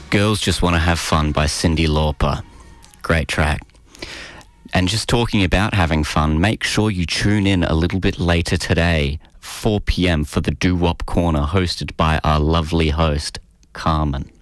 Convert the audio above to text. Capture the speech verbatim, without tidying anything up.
Girls Just Want to Have Fun by Cyndi Lauper. Great track. And just talking about having fun, make sure you tune in a little bit later today, four p.m. for the Doo Wop Corner, hosted by our lovely host, Carmen.